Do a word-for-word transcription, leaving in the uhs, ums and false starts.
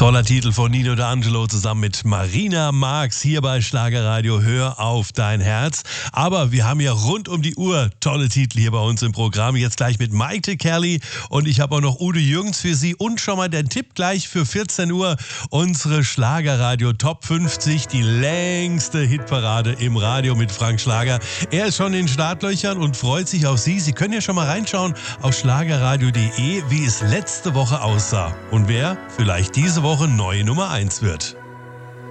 Toller Titel von Nino D'Angelo zusammen mit Marina Marx hier bei Schlagerradio. Hör auf dein Herz. Aber wir haben ja rund um die Uhr tolle Titel hier bei uns im Programm. Jetzt gleich mit Maite Kerli und ich habe auch noch Udo Jürgens für Sie. Und schon mal der Tipp gleich für vierzehn Uhr. Unsere Schlagerradio Top fünfzig, die längste Hitparade im Radio mit Frank Schlager. Er ist schon in den Startlöchern und freut sich auf Sie. Sie können ja schon mal reinschauen auf schlagerradio punkt de, wie es letzte Woche aussah. Und wer vielleicht diese Woche neue Nummer eins wird.